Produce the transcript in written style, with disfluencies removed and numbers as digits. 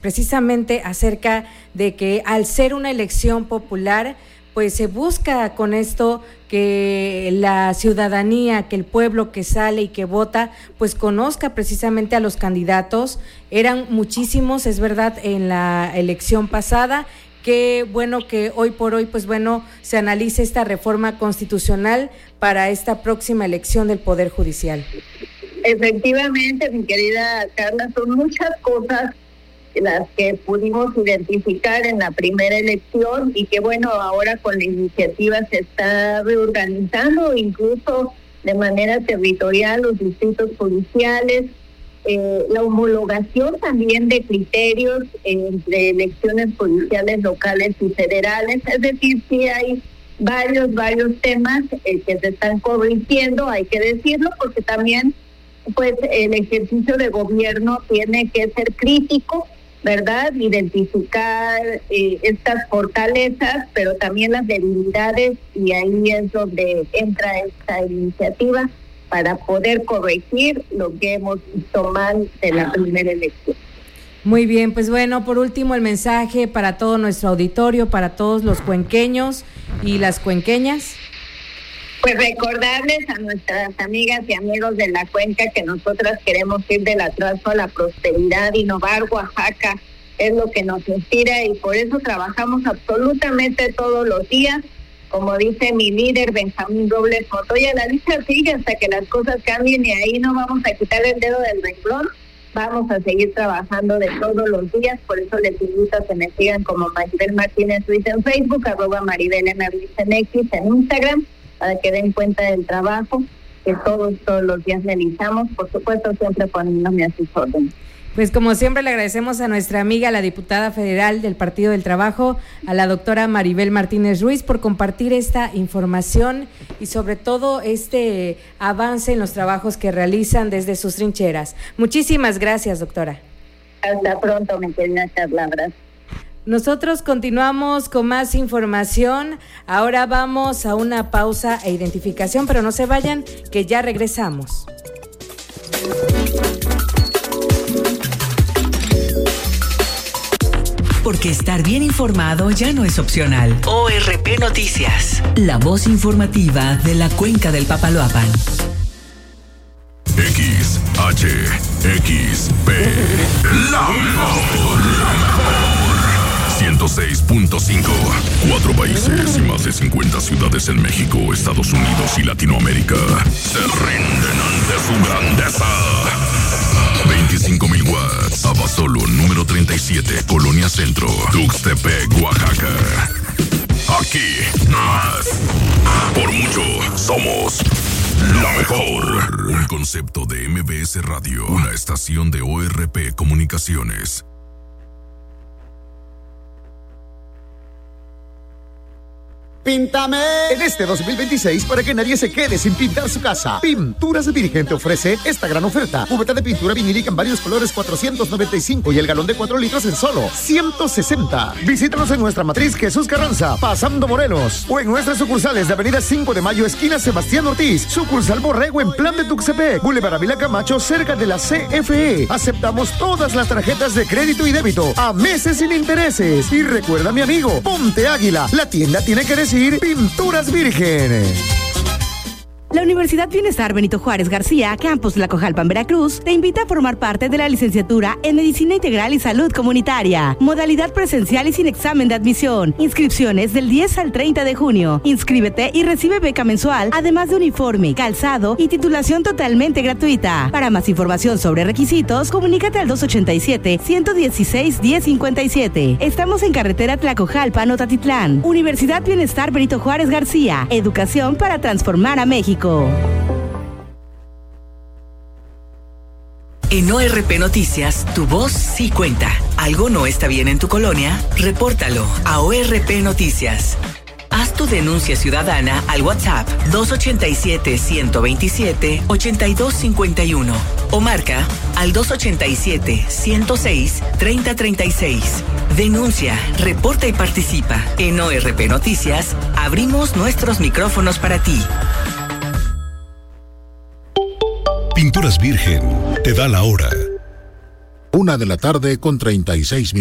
precisamente acerca de que al ser una elección popular, pues se busca con esto que la ciudadanía, que el pueblo que sale y que vota, pues conozca precisamente a los candidatos. Eran muchísimos, es verdad, en la elección pasada. Qué bueno que hoy por hoy, pues bueno, se analice esta reforma constitucional para esta próxima elección del Poder Judicial. Efectivamente, mi querida Carla, son muchas cosas las que pudimos identificar en la primera elección y que bueno, ahora con la iniciativa se está reorganizando incluso de manera territorial los distritos judiciales, la homologación también de criterios entre elecciones judiciales locales y federales, es decir, sí hay varios temas que se están corrigiendo, hay que decirlo, porque también pues el ejercicio de gobierno tiene que ser crítico, ¿verdad? Identificar estas fortalezas, pero también las debilidades, y ahí es donde entra esta iniciativa para poder corregir lo que hemos visto mal de la primera elección. Muy bien, pues bueno, por último el mensaje para todo nuestro auditorio, para todos los cuenqueños y las cuenqueñas. Pues recordarles a nuestras amigas y amigos de la cuenca que nosotras queremos ir del atraso a la prosperidad, innovar. Oaxaca es lo que nos inspira y por eso trabajamos absolutamente todos los días. Como dice mi líder Benjamín Robles Montoya, la lista sigue hasta que las cosas cambien y ahí no vamos a quitar el dedo del renglón. Vamos a seguir trabajando de todos los días, por eso les invito a que me sigan como Maribel Martínez Ruiz en Facebook, @Maribel M. Ruiz en X, en Instagram, para que den cuenta del trabajo que todos los días realizamos, por supuesto siempre poniéndome a sus órdenes. Pues como siempre le agradecemos a nuestra amiga, la diputada federal del Partido del Trabajo, a la doctora Maribel Martínez Ruiz, por compartir esta información y sobre todo este avance en los trabajos que realizan desde sus trincheras. Muchísimas gracias, doctora. Hasta pronto, mi querida Carla. Nosotros continuamos con más información. Ahora vamos a una pausa e identificación, pero no se vayan, que ya regresamos. Porque estar bien informado ya no es opcional. ORP Noticias, la voz informativa de la Cuenca del Papaloapan. XHXP, la mejor. 106.5. 4 países y más de 50 ciudades en México, Estados Unidos y Latinoamérica se rinden ante su grandeza. 25,000 watts. Abasolo, número 37, Colonia Centro, Tuxtepec, Oaxaca. Aquí, más. Por mucho, somos la mejor. Un concepto de MBS Radio, una estación de ORP Comunicaciones. Píntame en este 2026 para que nadie se quede sin pintar su casa. Pinturas Virgen te ofrece esta gran oferta. Cubeta de pintura vinílica en varios colores, 495, y el galón de 4 litros en solo 160. Visítanos en nuestra matriz Jesús Carranza, pasando Morelos, o en nuestras sucursales de Avenida 5 de Mayo, esquina Sebastián Ortiz, sucursal Borrego en Plan de Tuxtepec, Boulevard Avila Camacho, cerca de la CFE. Aceptamos todas las tarjetas de crédito y débito a meses sin intereses. Y recuerda, mi amigo, ponte Águila, la tienda tiene que decir Pinturas Virgen. La Universidad Bienestar Benito Juárez García, Campus Tlacojalpan, Veracruz, te invita a formar parte de la licenciatura en Medicina Integral y Salud Comunitaria. Modalidad presencial y sin examen de admisión. Inscripciones del 10 al 30 de junio. Inscríbete y recibe beca mensual, además de uniforme, calzado y titulación totalmente gratuita. Para más información sobre requisitos, comunícate al 287-116-1057. Estamos en carretera Tlacojalpan, Otatitlán. Universidad Bienestar Benito Juárez García. Educación para transformar a México. En ORP Noticias, tu voz sí cuenta. ¿Algo no está bien en tu colonia? Repórtalo a ORP Noticias. Haz tu denuncia ciudadana al WhatsApp 287-127-8251 o marca al 287-106-3036. Denuncia, reporta y participa. En ORP Noticias, abrimos nuestros micrófonos para ti. Pinturas Virgen te da la hora. 1:36 p.m.